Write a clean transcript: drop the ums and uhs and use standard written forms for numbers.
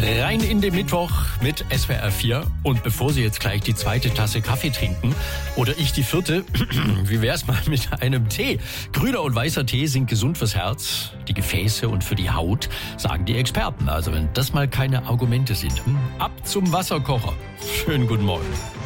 Rein in den Mittwoch mit SWR 4. Und bevor Sie jetzt gleich die zweite Tasse Kaffee trinken oder ich die vierte, wie wär's mal mit einem Tee? Grüner und weißer Tee sind gesund fürs Herz, die Gefäße und für die Haut, sagen die Experten. Also wenn das mal keine Argumente sind, ab zum Wasserkocher. Schönen guten Morgen.